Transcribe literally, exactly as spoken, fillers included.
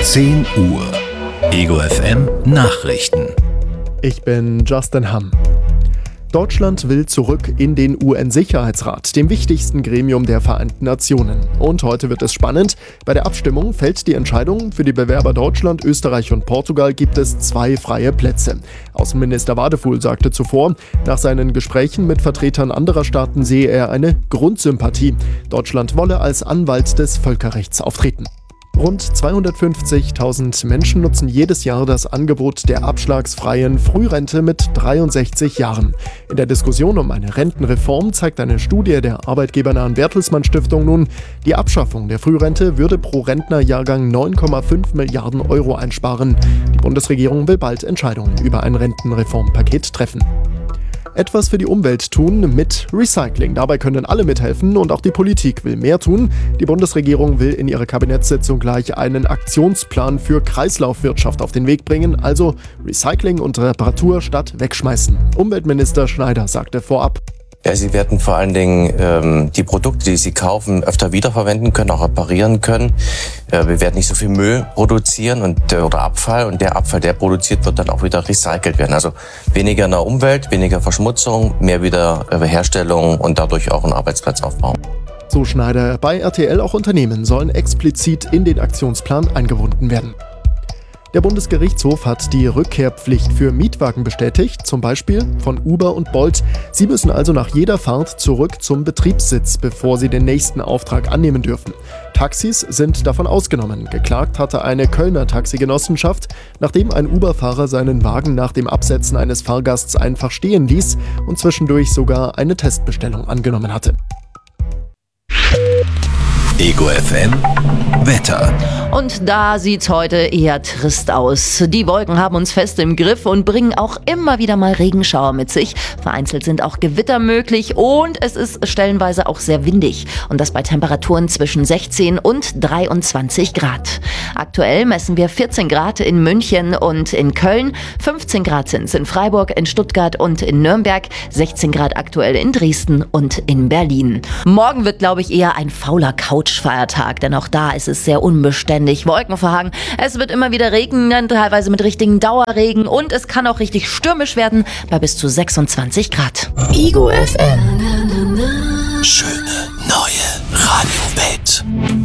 zehn Uhr. Ego F M Nachrichten. Ich bin Justin Hamm. Deutschland will zurück in den U N-Sicherheitsrat, dem wichtigsten Gremium der Vereinten Nationen. Und heute wird es spannend. Bei der Abstimmung fällt die Entscheidung. Für die Bewerber Deutschland, Österreich und Portugal gibt es zwei freie Plätze. Außenminister Wadefuhl sagte zuvor, nach seinen Gesprächen mit Vertretern anderer Staaten sehe er eine Grundsympathie. Deutschland wolle als Anwalt des Völkerrechts auftreten. Rund zweihundertfünfzigtausend Menschen nutzen jedes Jahr das Angebot der abschlagsfreien Frührente mit dreiundsechzig Jahren. In der Diskussion um eine Rentenreform zeigt eine Studie der arbeitgebernahen Bertelsmann Stiftung nun, die Abschaffung der Frührente würde pro Rentnerjahrgang neun Komma fünf Milliarden Euro einsparen. Die Bundesregierung will bald Entscheidungen über ein Rentenreformpaket treffen. Etwas für die Umwelt tun mit Recycling. Dabei können alle mithelfen und auch die Politik will mehr tun. Die Bundesregierung will in ihrer Kabinettssitzung gleich einen Aktionsplan für Kreislaufwirtschaft auf den Weg bringen. Also Recycling und Reparatur statt wegschmeißen. Umweltminister Schneider sagte vorab: Ja, Sie werden vor allen Dingen ähm, die Produkte, die Sie kaufen, öfter wiederverwenden können, auch reparieren können. Äh, wir werden nicht so viel Müll produzieren und äh, oder Abfall, und der Abfall, der produziert wird, dann auch wieder recycelt werden. Also weniger in der Umwelt, weniger Verschmutzung, mehr Wiederherstellung und dadurch auch einen Arbeitsplatzaufbau. So Schneider. Bei R T L auch Unternehmen sollen explizit in den Aktionsplan eingebunden werden. Der Bundesgerichtshof hat die Rückkehrpflicht für Mietwagen bestätigt, zum Beispiel von Uber und Bolt. Sie müssen also nach jeder Fahrt zurück zum Betriebssitz, bevor sie den nächsten Auftrag annehmen dürfen. Taxis sind davon ausgenommen. Geklagt hatte eine Kölner Taxigenossenschaft, nachdem ein Uber-Fahrer seinen Wagen nach dem Absetzen eines Fahrgasts einfach stehen ließ und zwischendurch sogar eine Testbestellung angenommen hatte. Ego F M Wetter. Und da sieht's heute eher trist aus. Die Wolken haben uns fest im Griff und bringen auch immer wieder mal Regenschauer mit sich. Vereinzelt sind auch Gewitter möglich und es ist stellenweise auch sehr windig. Und das bei Temperaturen zwischen sechzehn und dreiundzwanzig Grad. Aktuell messen wir vierzehn Grad in München und in Köln. fünfzehn Grad sind's in Freiburg, in Stuttgart und in Nürnberg. sechzehn Grad aktuell in Dresden und in Berlin. Morgen wird, glaube ich, eher ein fauler Couchfeiertag, denn auch da ist es sehr unbeständig. Wolkenverhangen. Es wird immer wieder regnen, teilweise mit richtigen Dauerregen, und es kann auch richtig stürmisch werden bei bis zu sechsundzwanzig Grad. Ego F M. Schöne neue Radiowelt.